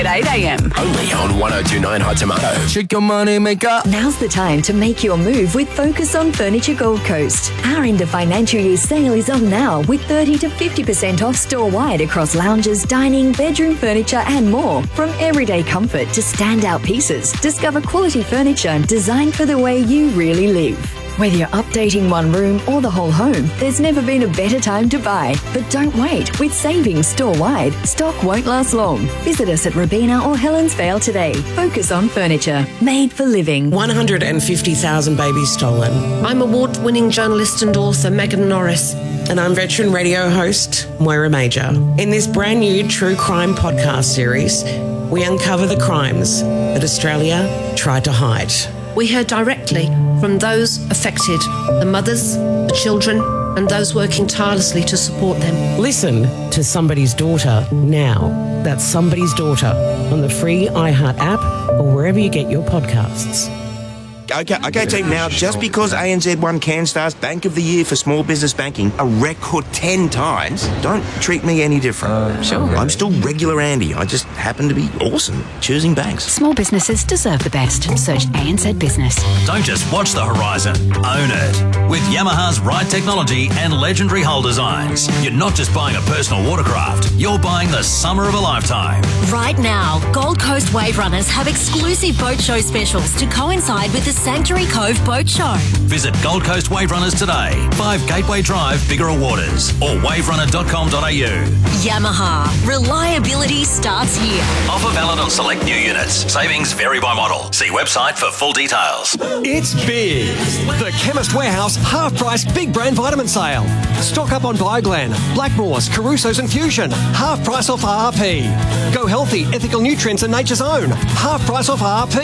at 8 a.m. Only on 102.9 Hot Tomato. Chick your money maker. Now's the time to make your move with Focus on Furniture Gold Coast. Our end of financial year sale is on now with 30 to 50% off store-wide across lounges, dining, bedroom furniture and more. From everyday comfort to standout pieces, discover quality furniture designed for the way you really live. Whether you're updating one room or the whole home, there's never been a better time to buy. But don't wait. With savings store-wide, stock won't last long. Visit us at Robina or Helensvale today. Focus on Furniture. Made for living. 150,000 babies stolen. I'm award-winning journalist and author Megan Norris. And I'm veteran radio host Moira Major. In this brand new true crime podcast series, we uncover the crimes that Australia tried to hide. We heard directly from those affected, the mothers, the children, and those working tirelessly to support them. Listen to Somebody's Daughter now. That's Somebody's Daughter on the free iHeart app or wherever you get your podcasts. Okay, team, now, just because ANZ won CanStar's Bank of the Year for small business banking a record 10 times, don't treat me any different. Sure. I'm still regular Andy. I just happen to be awesome choosing banks. Small businesses deserve the best. Search ANZ Business. Don't just watch the horizon, own it. With Yamaha's right technology and legendary hull designs, you're not just buying a personal watercraft, you're buying the summer of a lifetime. Right now, Gold Coast Wave Runners have exclusive boat show specials to coincide with the Sanctuary Cove Boat Show. Visit Gold Coast Wave Runners today, 5 Gateway Drive, Biggerra Waters, or waverunner.com.au. Yamaha. Reliability starts here. Offer valid on select new units. Savings vary by model. See website for full details. It's big. The Chemist Warehouse half-price big brand vitamin sale. Stock up on Bioglan, Blackmores, Caruso's and Fusion. Half price off RRP. Go healthy, ethical nutrients and nature's own. Half price off RRP.